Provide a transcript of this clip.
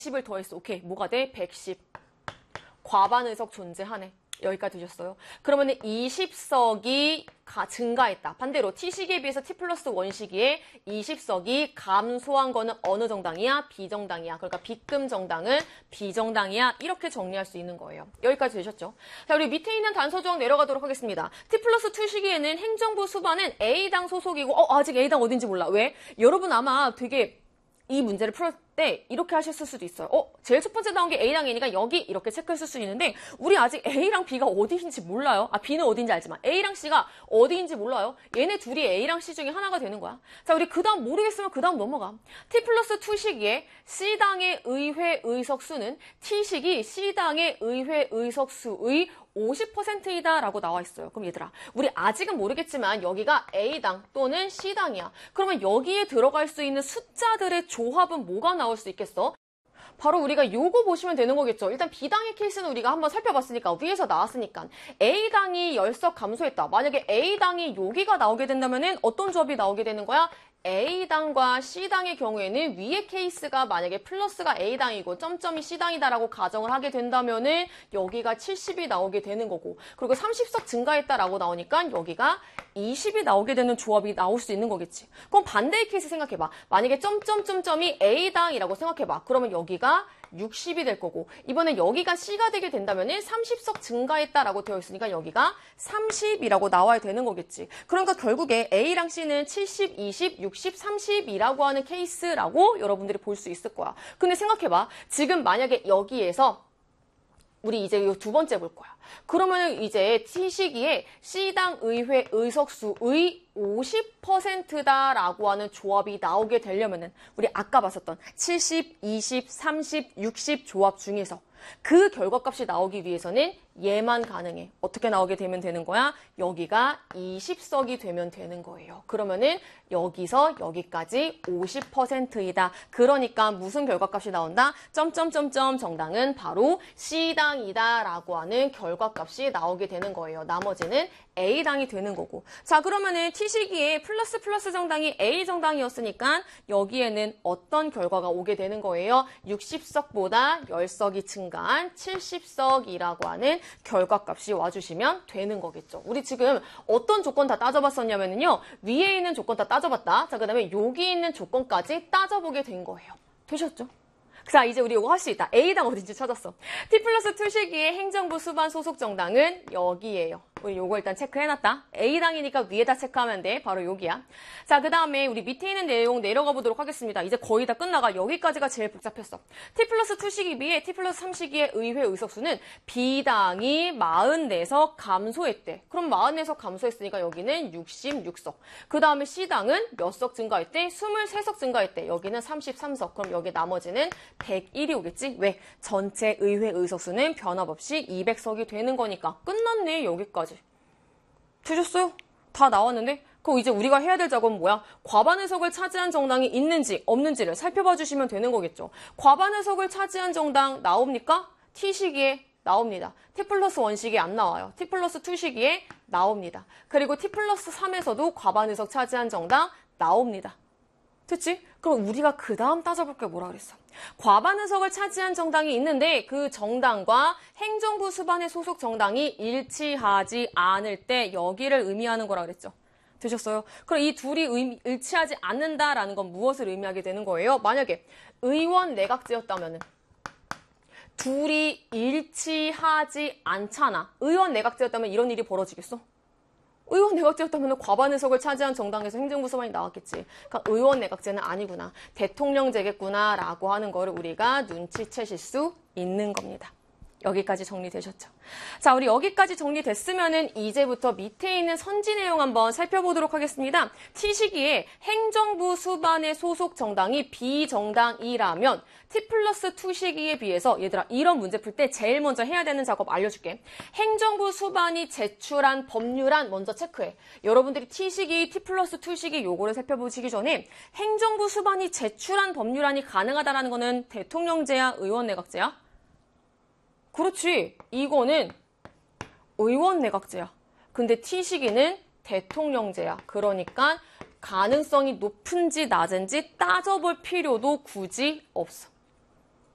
10을 더했어. 오케이. 뭐가 돼? 110. 과반의석 존재하네. 여기까지 되셨어요. 그러면 20석이 증가했다. 반대로 T시기에 비해서 T 플러스 1시기에 20석이 감소한 거는 어느 정당이야? 비정당이야. 그러니까 B급 정당은 비정당이야. 이렇게 정리할 수 있는 거예요. 여기까지 되셨죠? 자, 우리 밑에 있는 단서 조항 내려가도록 하겠습니다. T 플러스 2시기에는 행정부 수반은 A당 소속이고 아직 A당 어딘지 몰라. 왜? 여러분 아마 되게 이 문제를 풀을 때 이렇게 하셨을 수도 있어요. 제일 첫 번째 나온 게 A랑 N이니까 여기 이렇게 체크했을 수 있는데 우리 아직 A랑 B가 어디인지 몰라요. B는 어딘지 알지만 A랑 C가 어디인지 몰라요. 얘네 둘이 A랑 C 중에 하나가 되는 거야. 자, 우리 그 다음 모르겠으면 그 다음 넘어가. T 플러스 2시기에 C당의 의회 의석수는 T시기 C당의 의회 의석수의 50%이다 라고 나와 있어요. 그럼 얘들아, 우리 아직은 모르겠지만 여기가 A당 또는 C당이야. 그러면 여기에 들어갈 수 있는 숫자들의 조합은 뭐가 나올 수 있겠어? 바로 우리가 요거 보시면 되는 거겠죠. 일단 B당의 케이스는 우리가 한번 살펴봤으니까 위에서 나왔으니까 A당이 10석 감소했다. 만약에 A당이 여기가 나오게 된다면은 어떤 조합이 나오게 되는 거야? A당과 C당의 경우에는 위의 케이스가 만약에 플러스가 A당이고 점점이 C당이다라고 가정을 하게 된다면은 여기가 70이 나오게 되는 거고, 그리고 30석 증가했다라고 나오니까 여기가 20이 나오게 되는 조합이 나올 수 있는 거겠지. 그럼 반대의 케이스 생각해봐. 만약에 점점점점이 A당이라고 생각해봐. 그러면 여기가 60이 될 거고, 이번에 여기가 C가 되게 된다면은 30석 증가했다라고 되어 있으니까 여기가 30이라고 나와야 되는 거겠지. 그러니까 결국에 A랑 C는 70, 20, 60, 30이라고 하는 케이스라고 여러분들이 볼 수 있을 거야. 근데 생각해봐. 지금 만약에 여기에서 우리 이제 이 두 번째 볼 거야. 그러면 이제 T시기에 C당 의회 의석수의 50%다라고 하는 조합이 나오게 되려면은 우리 아까 봤었던 70, 20, 30, 60 조합 중에서 그 결과값이 나오기 위해서는 얘만 가능해. 어떻게 나오게 되면 되는 거야? 여기가 20석이 되면 되는 거예요. 그러면은 여기서 여기까지 50%이다. 그러니까 무슨 결과값이 나온다? 점점점점 정당은 바로 C당이다 라고 하는 결과값이 나오게 되는 거예요. 나머지는 A당이 되는 거고. 자, 그러면은 T시기에 플러스 정당이 A 정당이었으니까 여기에는 어떤 결과가 오게 되는 거예요? 60석보다 10석이 증가한 70석이라고 하는 결과값이 와주시면 되는 거겠죠. 우리 지금 어떤 조건 다 따져봤었냐면요. 위에 있는 조건 다 따져봤다. 자, 그 다음에 여기 있는 조건까지 따져보게 된 거예요. 되셨죠? 자, 이제 우리 이거 할 수 있다. A당 어딘지 찾았어. T 플러스 2시기의 행정부 수반 소속 정당은 여기예요. 우리 요거 일단 체크해놨다. A당이니까 위에다 체크하면 돼. 바로 여기야. 자, 그 다음에 우리 밑에 있는 내용 내려가 보도록 하겠습니다. 이제 거의 다 끝나가. 여기까지가 제일 복잡했어. T 플러스 2시기 비해 T 플러스 3시기의 의회 의석수는 B당이 44석 감소했대. 그럼 44석 감소했으니까 여기는 66석. 그 다음에 C당은 몇 석 증가했대? 23석 증가했대. 여기는 33석. 그럼 여기 나머지는 101이 오겠지? 왜? 전체 의회 의석수는 변함없이 200석이 되는 거니까. 끝났네, 여기까지. 되셨어요? 다 나왔는데? 그럼 이제 우리가 해야 될 작업은 뭐야? 과반 의석을 차지한 정당이 있는지 없는지를 살펴봐 주시면 되는 거겠죠. 과반 의석을 차지한 정당 나옵니까? T시기에 나옵니다. T 플러스 1시기에 안 나와요. T 플러스 2시기에 나옵니다. 그리고 T 플러스 3에서도 과반 의석 차지한 정당 나옵니다. 됐지? 그럼 우리가 그 다음 따져볼 게 뭐라 그랬어? 과반 의석을 차지한 정당이 있는데 그 정당과 행정부 수반의 소속 정당이 일치하지 않을 때 여기를 의미하는 거라 그랬죠. 되셨어요? 그럼 이 둘이 일치하지 않는다라는 건 무엇을 의미하게 되는 거예요? 만약에 의원 내각제였다면은 둘이 일치하지 않잖아. 의원 내각제였다면 이런 일이 벌어지겠어? 의원 내각제였다면 과반 의석을 차지한 정당에서 행정부 수반이 나왔겠지. 그러니까 의원 내각제는 아니구나. 대통령제겠구나 라고 하는 거를 우리가 눈치채실 수 있는 겁니다. 여기까지 정리되셨죠? 자, 우리 여기까지 정리됐으면은 이제부터 밑에 있는 선지 내용 한번 살펴보도록 하겠습니다. T시기에 행정부 수반의 소속 정당이 비정당이라면 T 플러스 2시기에 비해서 얘들아 이런 문제 풀 때 제일 먼저 해야 되는 작업 알려줄게. 행정부 수반이 제출한 법률안 먼저 체크해. 여러분들이 T시기, T 플러스 2시기 요거를 살펴보시기 전에 행정부 수반이 제출한 법률안이 가능하다라는 거는 대통령제야, 의원 내각제야? 그렇지. 이거는 의원 내각제야. 근데 T시기는 대통령제야. 그러니까 가능성이 높은지 낮은지 따져볼 필요도 굳이 없어.